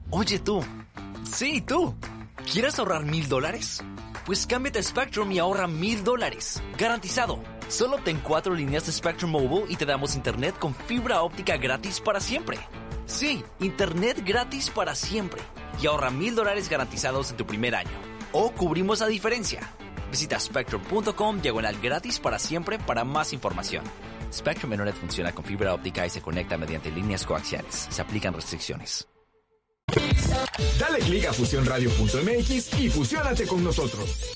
Oye tú, sí tú, ¿quieres ahorrar $1,000? Pues cámbiate a Spectrum y ahorra $1,000, garantizado. Solo obtén 4 líneas de Spectrum Mobile y te damos internet con fibra óptica gratis para siempre. Sí, internet gratis para siempre. Y ahorra $1,000 garantizados en tu primer año. O cubrimos la diferencia. Visita spectrum.com/gratis para siempre para más información. Spectrum Internet funciona con fibra óptica y se conecta mediante líneas coaxiales. Se aplican restricciones. Dale click a fusionradio.mx y fusiónate con nosotros.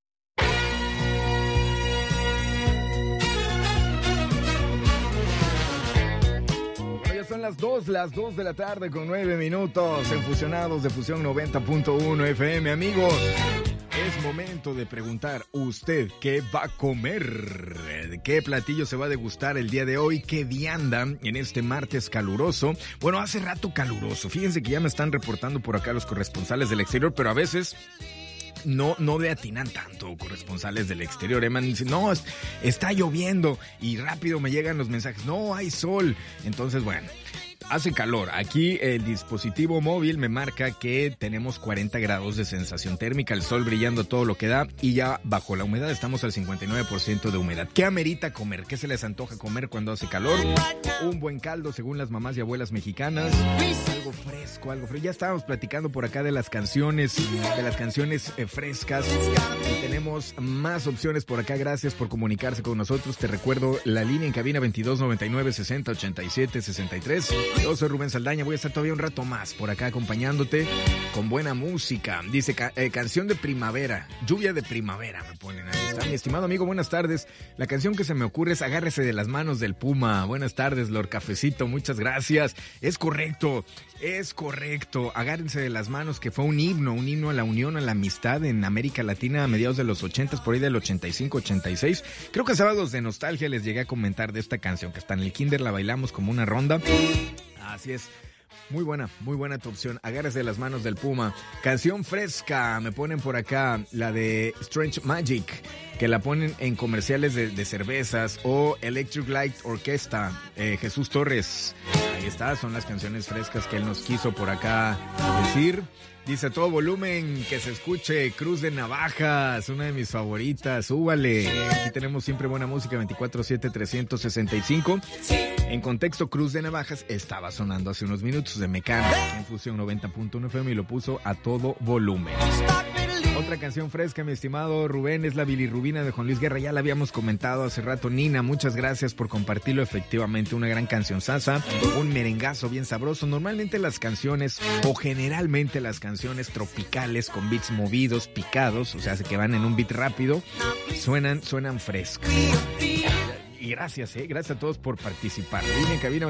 Son las 2 de la tarde con 9 minutos en Fusionados de Fusión 90.1 FM, amigos. Es momento de preguntar, ¿usted qué va a comer? ¿Qué platillo se va a degustar el día de hoy? ¿Qué día anda en este martes caluroso? Bueno, hace rato caluroso. Fíjense que ya me están reportando por acá los corresponsales del exterior, pero a veces no le atinan tanto corresponsales del exterior. Me dicen, no, está lloviendo, y rápido me llegan los mensajes, no, hay sol. Entonces, bueno, hace calor. Aquí el dispositivo móvil me marca que tenemos 40 grados de sensación térmica, el sol brillando todo lo que da y ya bajo la humedad estamos al 59% de humedad. ¿Qué amerita comer? ¿Qué se les antoja comer cuando hace calor? Un buen caldo, según las mamás y abuelas mexicanas. Algo fresco, algo fresco. Ya estábamos platicando por acá de las canciones frescas. Y tenemos más opciones por acá. Gracias por comunicarse con nosotros. Te recuerdo la línea en cabina 2299-6087-63. Yo soy Rubén Saldaña, voy a estar todavía un rato más por acá acompañándote con buena música. Dice, canción de primavera, lluvia de primavera, me ponen ahí. Está mi estimado amigo, buenas tardes. La canción que se me ocurre es Agárrese de las manos del Puma. Buenas tardes, Lord Cafecito, muchas gracias. Es correcto. Agárrense de las manos, que fue un himno a la unión, a la amistad en América Latina a mediados de los 80, por ahí del 85, 86. Creo que Sábados de Nostalgia les llegué a comentar de esta canción, que hasta en el kinder la bailamos como una ronda. Así es. Muy buena tu opción. Agárrese de las manos del Puma. Canción fresca, me ponen por acá la de Strange Magic, que la ponen en comerciales de cervezas, o Electric Light Orchestra, Jesús Torres. Ahí está, son las canciones frescas que él nos quiso por acá decir. Dice, a todo volumen, que se escuche Cruz de Navajas, una de mis favoritas, súbale. Aquí tenemos siempre buena música, 24/7/365. En contexto, Cruz de Navajas estaba sonando hace unos minutos de Mecano en Fusión 90.1 FM y lo puso a todo volumen. Otra canción fresca, mi estimado Rubén, es la bilirrubina de Juan Luis Guerra. Ya la habíamos comentado hace rato. Nina, muchas gracias por compartirlo. Efectivamente, una gran canción sasa, un merengazo bien sabroso. Normalmente las canciones, o generalmente las canciones tropicales con beats movidos, picados, o sea, que van en un beat rápido, suenan frescas. Y gracias a todos por participar. Línea en cabina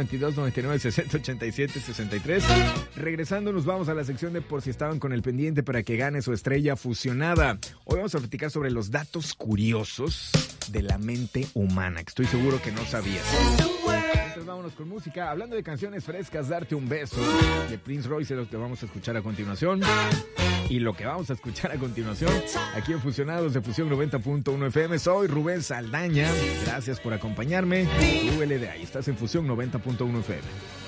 2299-6087-63. Regresando, nos vamos a la sección de por si estaban con el pendiente para que gane su estrella fusionada. Hoy vamos a platicar sobre los datos curiosos de la mente humana, que estoy seguro que no sabías. Entonces vámonos con música. Hablando de canciones frescas, Darte un beso, de Prince Royce, es lo que vamos a escuchar a continuación. Y lo que vamos a escuchar a continuación, aquí en Fusionados de Fusión 90.1 FM, soy Rubén Saldaña. Gracias por acompañarme. Súbele de ahí, estás en Fusión 90.1 FM.